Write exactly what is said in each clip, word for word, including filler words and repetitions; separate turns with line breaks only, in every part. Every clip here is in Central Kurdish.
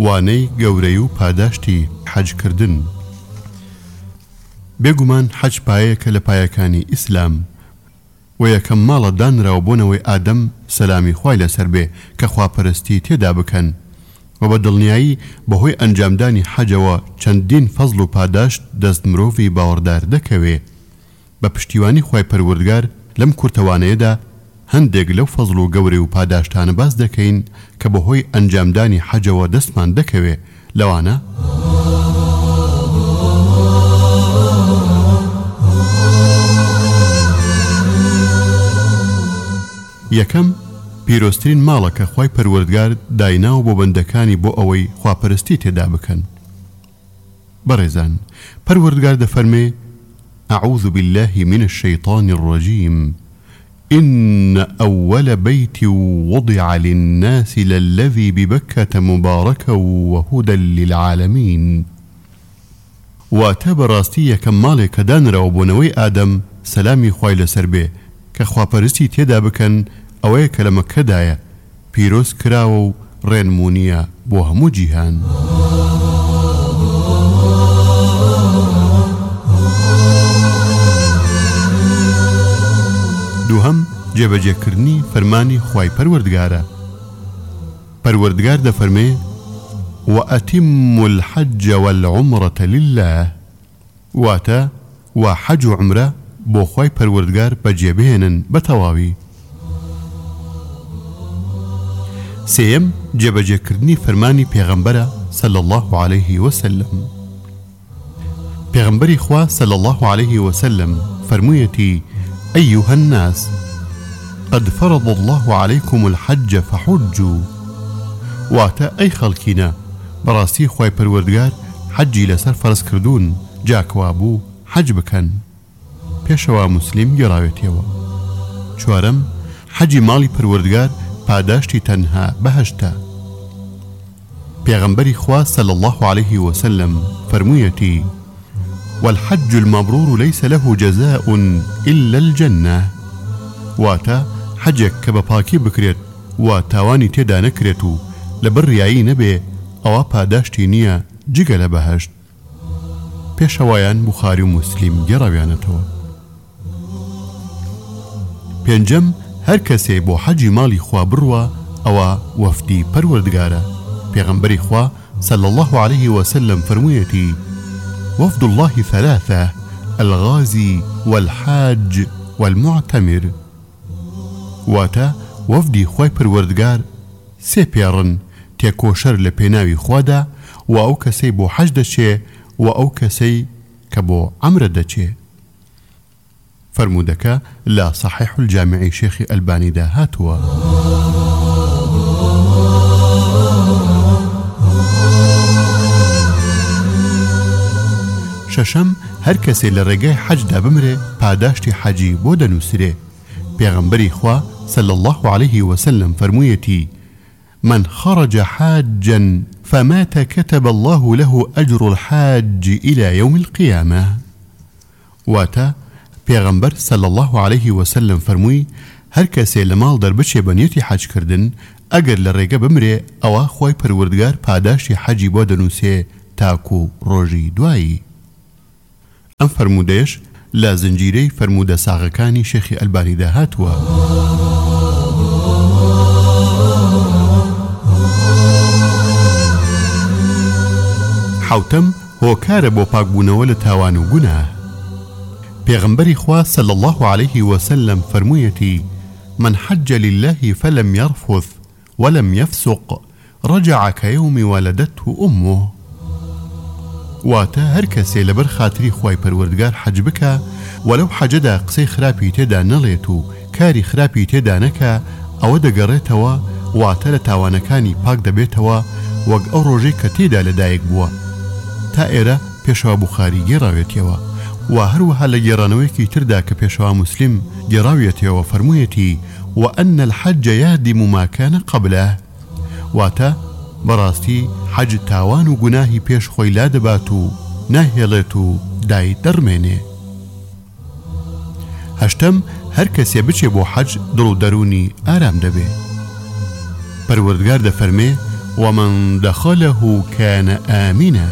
وانەی گەورەی و پاداشتی حەجکردن. بێگومان حەج پایەیەکە لە پایەکانی ئیسلام و یەکەم ماڵە دانراوە بۆنەوەی ئادەم سەلامی خوای لەسەر بێ کە خواپەرستی تێدا بکەن و بە دڵنیایی بەهۆی ئەنجامدانی حەجەوە چەندین فەزڵ و پاداشت دەست مرۆڤی باوەڕدار دەکەوێ. بە پشتیوانی خوای پەروەردگار لەم کورتەوانەیەدا هەندێک لەو فەزڵ و گەورەی و پاداشتانە باس دەکەین کە بەهۆی ئەنجامدانی حەجەوە دەستمان دەکەوێ. لەوانە یەکەم پیرۆستترین ماڵە کە خوای پەروەردگار دایناوە بۆ بەندەکانی بۆ ئەوەی خواپەرستی تێدا بکەن. بەڕێزان، پەروەردگار دەفەرمێ: أعوذ بالله من الشيطان الرجيم إن أول بيت وضع للناس للذي ببكة مباركا وهدى للعالمين. واتبراستي كمالك دانرا وبنوي آدم سلامي خوای لەسەر بێ کە خواپەرستی تێدا بکەن ئەوەیە کە لە مەککەدایە پیرۆز کراوە و ڕێنمونیە بۆ هەموو جیهان. دووهەم جێبەجێکردنی فەرمانی خوای پەروەردگارە. پەروەردگار دەفەرمێ: وأتموا الحج والعمرة لله. واتە وا حەج و عمرە بۆ خوای پەروەردگار بەجێبهێنن بە تەواوی. سێیەم جێبەجێکردنی فەرمانی پێغەمبەرە صلی الله عليه وسلم. پێغەمبەری خوا صلی الله عليه وسلم فەرموویەتی: أيها الناس قد فرض الله عليكم الحج فحجوا. واتا أي خلقنا براسي خواي پروردگار حجي لسر فرض كردون جاكوابو حج بكن. پێشەوە مسلم گەڕاوێتەوە. چوارەم حەجی ماڵی پەروەردگار پاداشتی تەنها بەهەشتە. پێغەمبەری خوا صلی الله عليه وسلم فەرموویەتی: والحج المبرور ليس له جزاء إلا الجنة. واتا حەجێک کە بە پاکی بکرێت و تاوانی تێدا نەکرێت و لەبەر ریایی نەبێ ئەوە پاداشتی نییە جگە لە بەهەشت. پێشەوایان بوخاری و مسلم گەڕاویانەتەوە. پێنجەم هەر کەسێ بۆ حەجی ماڵی خوا بڕوە ئەوە وەفدی پەروەردگارە. پێغەمبەری خوا صلی الله عليه وسلم فەرموویەتی: وفد الله ثلاثة: الغازي والحاج والمعتمر. واتا وفدی خوای پەروەردگار سێ پێڕن تێکۆشەر لە پێناوی خوادا و ئەو کەسەی بۆ حەج دەچێ و ئەو کەسەی کە بۆ عەمرە دەچێ. فرمودەکە لە صحیح الجامعی شێخی ئەلبانیدا هاتووە. شەشەم هەر کەسێ لە ڕێگای حەجدا بمرێ پاداشتی حەجی بۆ دەنووسرێ. پێغەمبەری خوا صلی الله عليه وسلم فەرموویەتی: من خرج حاجا فمات كتب الله له أجر الحاج إلى يوم القيامة. واتا پێغەمبەر صلی الله عليه وسلم فەرمووی: هەر کەسێ لە ماڵ دەربچێ بە نیەتی حەجکردن ئەگەر لە ڕێگە بمرێ ئەوە خوای پەروەردگار پاداشتی حەجی بۆ دەنووسێ تاکو ڕۆژی دوایی. ئەم فەرمودەیەش لە زنجیرەی فەرمودە ساغەکانی شێخی ئەلبانیدا هاتووە. حوتەم هۆکارە بۆ پاکبوونەوە لە تاوان و گوناه. پێغەمبەری خوا صلی الله عليه وسلم فەرموویەتی: من حج لله فلم يرفث ولم يفسق رجع كيوم ولدته أمه. واتا هەر کەسێ لەبەر خاتری خوای پەروەردگار حەج بکە وەلەو حەجەدا قسەی خراپی تێدا نەڵێت و کاری خراپی تێدا نەکە ئەوە دەگەڕێتەوە واتە لە تاوانەکانی پاک دەبێتەوە وەک ئەو ڕۆژەی کە تێدا لەدایک بووە. تا ئێرە پێشەوە بوخاری گێڕاوێتەوە و هەروەها لە گێڕانەوەیەکی تردا کە پێشەوە مسلم گێڕاوێتەوە فەرموویەتی: وأن الحج يهدم ما كان قبله. واتا بەڕاستی حەج تاوان و گوناهی پێش خۆی لا دەبات و ناهێڵێت و دای دەڕمێنێ. هەشتەم هەر کەسێ بچێ بۆ حەج دڵ و دەرونی ئارام دەبێ. پەروەردگار دەفەرمێ: ومن دخله كان آمنا.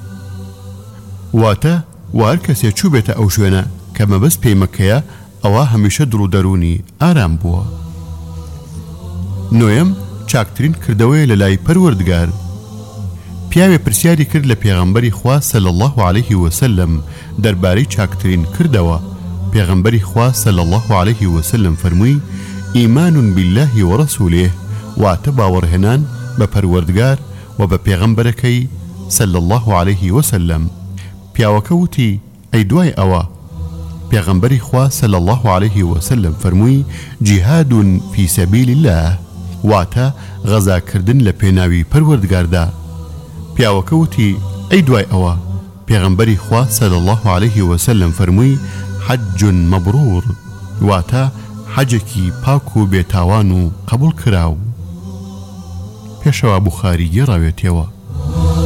واتە وار کەسێ چوو بێتە ئەو شوێنە کە مەبەست پێی مەکەیە ئەوە هەمیشە دڵ و دەرونی ئارام بووە. نۆیەم چاکترین کردەوەی لە لای پەروەردگار. پیاوێ پرسیاری کرد لە پێغەمبەری خوا صلی الله عليه وسلم دەربارەی چاکترین کردەوە. پێغەمبەری خوا صلی الله عليه وسلم فەرمووی ئیمان بالله ورسوله، واتە باوەڕهێنان بە پەروەردگار و بە پێغەمبەرەکەی صلی الله عليه وسلم. پیاوەکە وتی ئەی دوای ئەوە؟ پێغەمبەری خوا صلی الله عليه وسلم فەرمووی جیهاد فی سەبیل الله، واتە غەزاکردن لە پێناوی پەروەردگاردا. پیاوەکە وتی ئەی دوای ئەوە؟ پێغەمبەری خوا صلی الله عليه وسلم فەرمووی حەج مەبرور، واتە حەجێکی پاک و بێتاوان و قبول کراو. پێشەوە بوخاری گێڕاوێتەوە.